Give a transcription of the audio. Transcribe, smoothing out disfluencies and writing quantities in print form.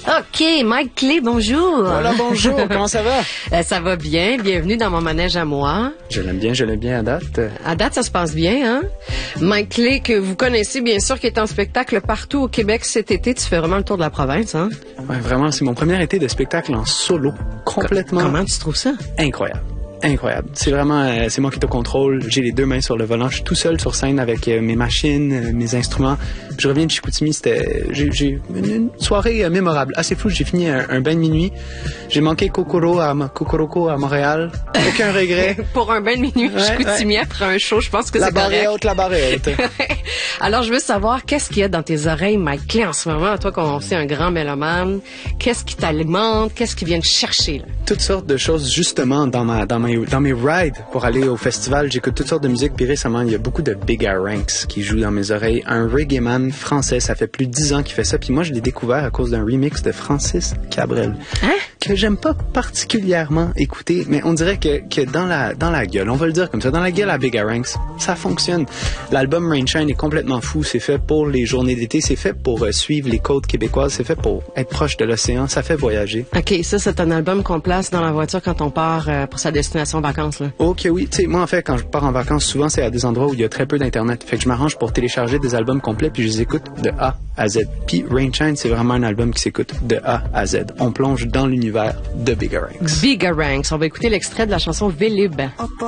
OK, Mike Clé, bonjour. Voilà, bonjour, comment ça va? Ça va bien, bienvenue dans mon manège à moi. Je l'aime bien à date. À date, ça se passe bien, hein? Mike Clé, que vous connaissez bien sûr, qui est en spectacle partout au Québec cet été. Tu fais vraiment le tour de la province, hein? Ouais, vraiment, c'est mon premier été de spectacle en solo, complètement. Comment tu trouves ça? Incroyable. C'est vraiment, c'est moi qui te contrôle. J'ai les deux mains sur le volant. Je suis tout seul sur scène avec mes machines, mes instruments. Je reviens de Chicoutimi. J'ai une soirée mémorable, assez fou. J'ai fini un bain de minuit. J'ai manqué Kokoroko à Montréal. Aucun regret. Pour un bain de minuit, Chicoutimi après un show, je pense que c'est correct. La barre est haute. Alors, je veux savoir, qu'est-ce qu'il y a dans tes oreilles, Mike Clé, en ce moment? Toi, qu'on sait un grand mélomane. Qu'est-ce qui t'alimente? Qu'est-ce qui vient te chercher, là? Toutes sortes de choses, justement, dans mes rides pour aller au festival. J'écoute toutes sortes de musique. Puis récemment, il y a beaucoup de Big Ranks qui jouent dans mes oreilles. Un reggae man français, ça fait plus de 10 ans qu'il fait ça. Puis moi, je l'ai découvert à cause d'un remix de Francis Cabrel. Hein? Que j'aime pas particulièrement écouter, mais on dirait que dans la gueule, on va le dire comme ça, dans la gueule à Big Ranks, ça fonctionne. L'album Rainshine est complètement fou. C'est fait pour les journées d'été. C'est fait pour suivre les côtes québécoises. C'est fait pour être proche de l'océan. Ça fait voyager. OK, ça, c'est un album qu'on place dans la voiture quand on part pour sa destination vacances, là. OK, oui. Tu sais, moi, en fait, quand je pars en vacances, souvent, c'est à des endroits où il y a très peu d'Internet. Fait que je m'arrange pour télécharger des albums complets puis je les écoute de A à Z. Puis Rainshine, c'est vraiment un album qui s'écoute de A à Z. On plonge dans l'univers de Big Ranks. Big Ranks. On va écouter l'extrait de la chanson Vélib.